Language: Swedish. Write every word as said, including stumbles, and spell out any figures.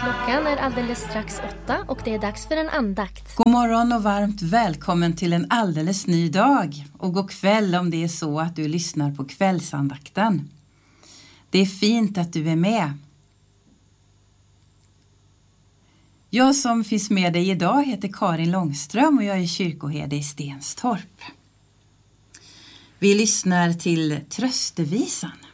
Klockan är alldeles strax åtta och det är dags för en andakt. God morgon och varmt välkommen till en alldeles ny dag. Och god kväll om det är så att du lyssnar på kvällsandakten. Det är fint att du är med. Jag som finns med dig idag heter Karin Långström och jag är kyrkoherde i Stenstorp. Vi lyssnar till tröstevisan.